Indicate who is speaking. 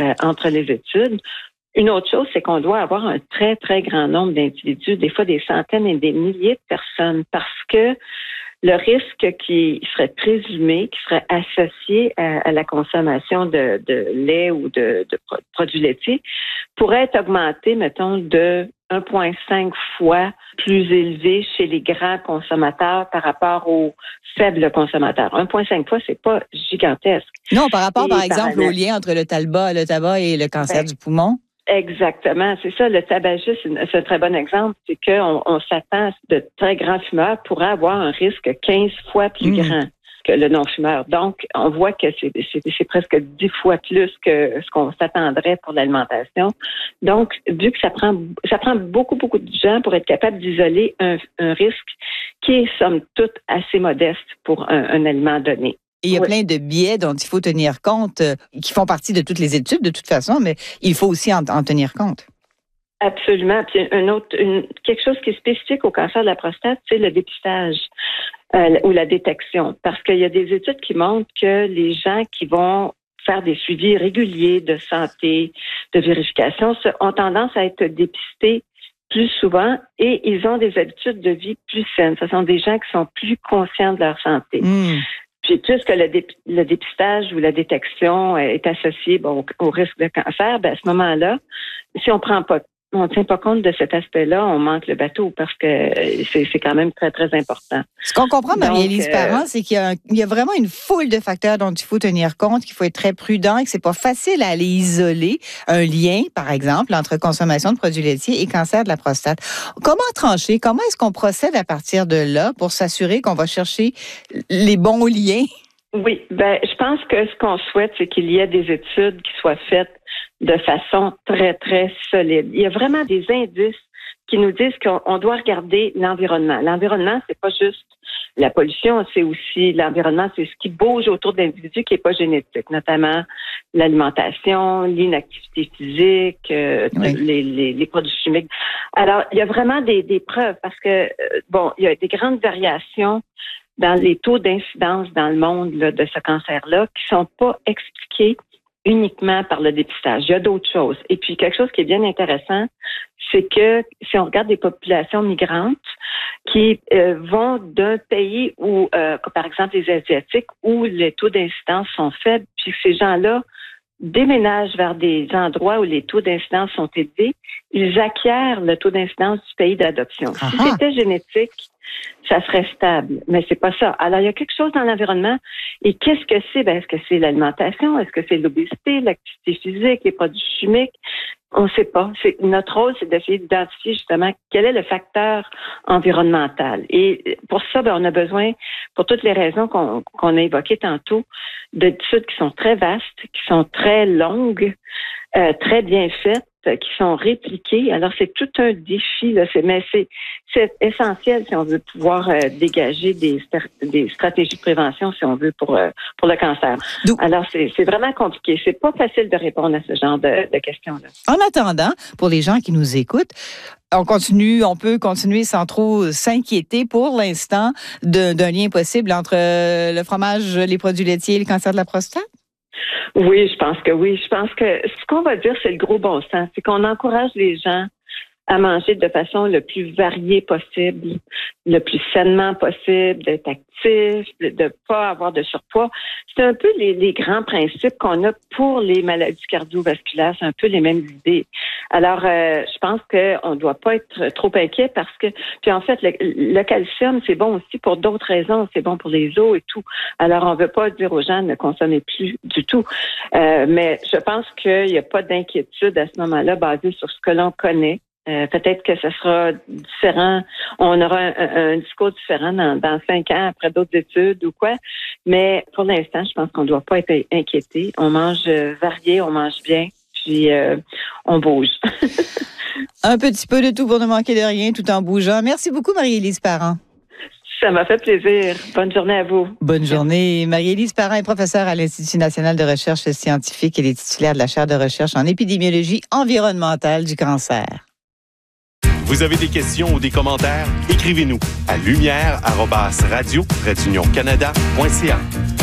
Speaker 1: entre les études. Une autre chose, c'est qu'on doit avoir un très, très grand nombre d'individus, des fois des centaines et des milliers de personnes, parce que le risque qui serait présumé, qui serait associé à la consommation de lait ou de produits laitiers pourrait être augmenté, mettons, de 1,5 fois plus élevé chez les grands consommateurs par rapport aux faibles consommateurs. 1,5 fois, c'est pas gigantesque.
Speaker 2: Non, par rapport, par exemple, au lien entre le tabac et le cancer du poumon.
Speaker 1: Exactement, c'est ça. Le tabagisme, c'est un très bon exemple. C'est qu'on s'attend de très grands fumeurs pourraient avoir un risque 15 fois plus grand que le non-fumeur. Donc, on voit que c'est presque 10 fois plus que ce qu'on s'attendrait pour l'alimentation. Donc, vu que ça prend beaucoup, beaucoup de gens pour être capable d'isoler un risque qui est, somme toute, assez modeste pour un aliment donné.
Speaker 2: Et il y a plein de biais dont il faut tenir compte, qui font partie de toutes les études de toute façon, mais il faut aussi en tenir compte.
Speaker 1: Absolument. Puis quelque chose qui est spécifique au cancer de la prostate, c'est le dépistage ou la détection. Parce qu'il y a des études qui montrent que les gens qui vont faire des suivis réguliers de santé, de vérification, ont tendance à être dépistés plus souvent et ils ont des habitudes de vie plus saines. Ce sont des gens qui sont plus conscients de leur santé. Puis, puisque le dépistage ou la détection est associé au risque de cancer, à ce moment-là, si on ne tient pas compte de cet aspect-là, on manque le bateau parce que c'est quand même très, très important.
Speaker 2: Ce qu'on comprend, Marie-Élise Parent, c'est qu'il y a vraiment une foule de facteurs dont il faut tenir compte, qu'il faut être très prudent et que c'est pas facile à aller isoler un lien, par exemple, entre consommation de produits laitiers et cancer de la prostate. Comment trancher? Comment est-ce qu'on procède à partir de là pour s'assurer qu'on va chercher les bons liens?
Speaker 1: Oui, je pense que ce qu'on souhaite, c'est qu'il y ait des études qui soient faites de façon très, très solide. Il y a vraiment des indices qui nous disent qu'on doit regarder l'environnement. L'environnement, c'est pas juste la pollution, c'est aussi l'environnement, c'est ce qui bouge autour de l'individu qui est pas génétique, notamment l'alimentation, l'inactivité physique, les produits chimiques. Alors, il y a vraiment des preuves parce que, il y a des grandes variations dans les taux d'incidence dans le monde de ce cancer-là qui sont pas expliqués uniquement par le dépistage. Il y a d'autres choses. Et puis, quelque chose qui est bien intéressant, c'est que si on regarde des populations migrantes qui vont d'un pays où, par exemple les Asiatiques, où les taux d'incidence sont faibles, puis ces gens-là déménagent vers des endroits où les taux d'incidence sont élevés, ils acquièrent le taux d'incidence du pays d'adoption. Si c'était génétique, ça serait stable, mais c'est pas ça. Alors, il y a quelque chose dans l'environnement. Et qu'est-ce que c'est? Est-ce que c'est l'alimentation? Est-ce que c'est l'obésité, l'activité physique, les produits chimiques? On ne sait pas. Notre rôle, c'est d'essayer d'identifier justement quel est le facteur environnemental. Et pour ça, on a besoin, pour toutes les raisons qu'on a évoquées tantôt, d'études qui sont très vastes, qui sont très longues, très bien faites, qui sont répliquées. Alors, c'est tout un défi, là. Mais c'est essentiel si on veut pouvoir dégager des stratégies de prévention, si on veut, pour le cancer. Alors, c'est vraiment compliqué. C'est pas facile de répondre à ce genre de questions-là.
Speaker 2: En attendant, pour les gens qui nous écoutent, on peut continuer sans trop s'inquiéter pour l'instant d'un lien possible entre le fromage, les produits laitiers et le cancer de la prostate?
Speaker 1: Oui, je pense que oui. Je pense que ce qu'on va dire, c'est le gros bon sens. C'est qu'on encourage les gens à manger de façon le plus variée possible, le plus sainement possible, d'être actif, de pas avoir de surpoids. C'est un peu les grands principes qu'on a pour les maladies cardiovasculaires. C'est un peu les mêmes idées. Alors, je pense qu'on ne doit pas être trop inquiet parce que, puis en fait, le calcium, c'est bon aussi pour d'autres raisons. C'est bon pour les os et tout. Alors, on ne veut pas dire aux gens de ne consommer plus du tout. Mais je pense qu'il n'y a pas d'inquiétude à ce moment-là basée sur ce que l'on connaît. Peut-être que ce sera différent. On aura un discours différent dans 5 ans après d'autres études ou quoi. Mais pour l'instant, je pense qu'on ne doit pas être inquiété. On mange varié, on mange bien, puis on bouge.
Speaker 2: Un petit peu de tout pour ne manquer de rien tout en bougeant. Merci beaucoup, Marie-Élise Parent.
Speaker 1: Ça m'a fait plaisir. Bonne journée à vous.
Speaker 2: Bonne journée. Marie-Élise Parent est professeure à l'Institut national de recherche scientifique et est titulaire de la chaire de recherche en épidémiologie environnementale du cancer.
Speaker 3: Vous avez des questions ou des commentaires? Écrivez-nous à lumière@radio-canada.ca.